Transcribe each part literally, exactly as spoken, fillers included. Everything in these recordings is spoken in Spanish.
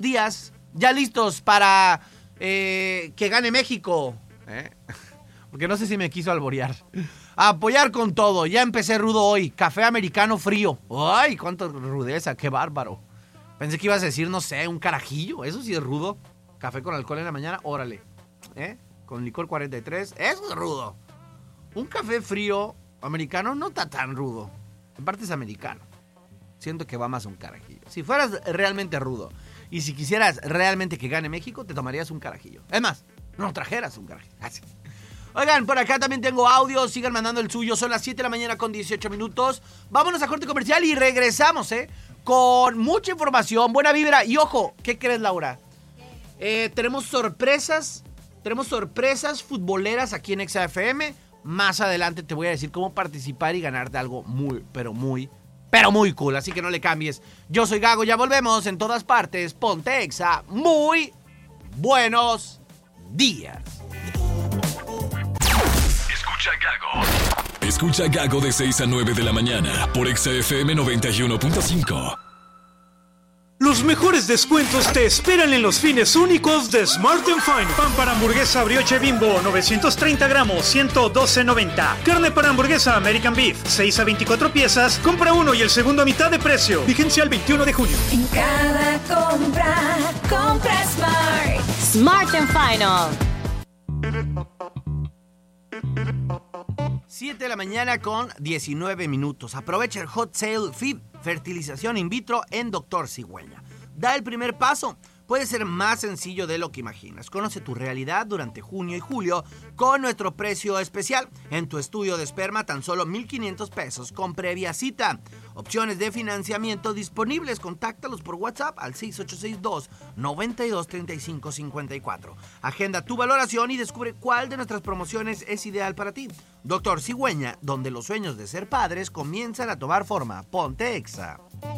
días, ya listos para eh, que gane México. ¿Eh? Porque no sé si me quiso alborear. A apoyar con todo. Ya empecé rudo hoy. Café americano frío. Ay, cuánta rudeza, qué bárbaro. Pensé que ibas a decir, no sé, un carajillo. Eso sí es rudo. Café con alcohol en la mañana, órale. ¿Eh? Con licor cuarenta y tres, eso es rudo. Un café frío americano no está tan rudo. En parte es americano. Siento que va más un carajillo. Si fueras realmente rudo y si quisieras realmente que gane México, te tomarías un carajillo. Es más, no trajeras un carajillo. Así. Oigan, por acá también tengo audio. Sigan mandando el suyo. Son las siete de la mañana con dieciocho minutos. Vámonos a corte comercial y regresamos, ¿eh? Con mucha información, buena vibra. Y ojo, ¿qué crees, Laura? Eh, tenemos sorpresas. Tenemos sorpresas futboleras aquí en Exa F M. Más adelante te voy a decir cómo participar y ganarte algo muy, pero muy, pero muy cool. Así que no le cambies. Yo soy Gago, ya volvemos en todas partes. Ponte Exa. Muy buenos días. Escucha Gago. Escucha Gago de seis a nueve de la mañana por Exa F M noventa y uno punto cinco. Los mejores descuentos te esperan en los fines únicos de Smart and Fine. Pan para hamburguesa brioche Bimbo, novecientos treinta gramos, ciento doce noventa. Carne para hamburguesa American Beef, seis a veinticuatro piezas. Compra uno y el segundo a mitad de precio. Vigencia el veintiuno de junio. En cada compra, compra Smart. Smart and Final. siete de la mañana con diecinueve minutos. Aprovecha el Hot Sale F I B, fertilización in vitro en Doctor Cigüeña. Da el primer paso. Puede ser más sencillo de lo que imaginas. Conoce tu realidad durante junio y julio con nuestro precio especial. En tu estudio de esperma, tan solo mil quinientos pesos con previa cita. Opciones de financiamiento disponibles. Contáctalos por WhatsApp al seis ocho seis dos, nueve dos tres cinco cinco cuatro. Agenda tu valoración y descubre cuál de nuestras promociones es ideal para ti. Doctor Cigüeña, donde los sueños de ser padres comienzan a tomar forma. Ponte Exa.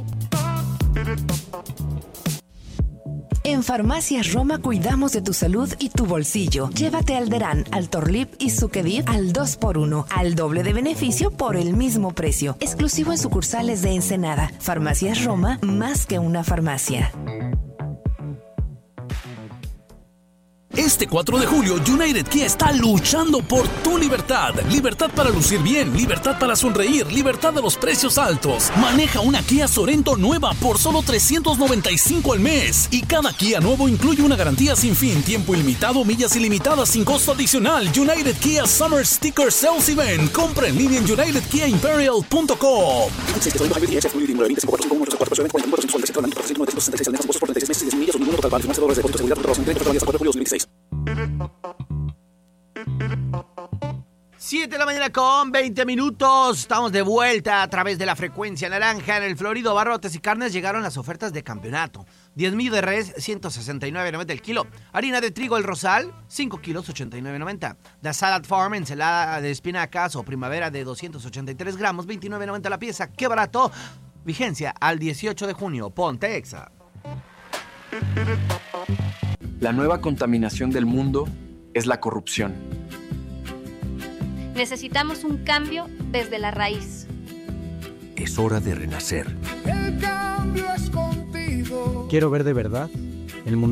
En Farmacias Roma cuidamos de tu salud y tu bolsillo. Llévate Alderán, Altorlip y Sucedif al dos por uno, al doble de beneficio por el mismo precio. Exclusivo en sucursales de Ensenada. Farmacias Roma, más que una farmacia. Este cuatro de julio, United Kia está luchando por tu libertad. Libertad para lucir bien, libertad para sonreír, libertad de los precios altos. Maneja una Kia Sorento nueva por solo trescientos noventa y cinco al mes. Y cada Kia nuevo incluye una garantía sin fin, tiempo ilimitado, millas ilimitadas sin costo adicional. United Kia Summer Sticker Sales Event. Compra en línea en united kia imperial punto com. siete de la mañana con veinte minutos. Estamos de vuelta a través de la frecuencia naranja. En el Florido Barrotes y Carnes llegaron las ofertas de campeonato. diez mil de res, ciento sesenta y nueve noventa el kilo. Harina de trigo El Rosal, cinco kilos, ochenta y nueve noventa. The Salad Farm, ensalada de espinacas o primavera de doscientos ochenta y tres gramos, veintinueve noventa la pieza. ¡Qué barato! Vigencia al dieciocho de junio. Ponte Exa. La nueva contaminación del mundo es la corrupción. Necesitamos un cambio desde la raíz. Es hora de renacer. El cambio es contigo. Quiero ver de verdad el mundo.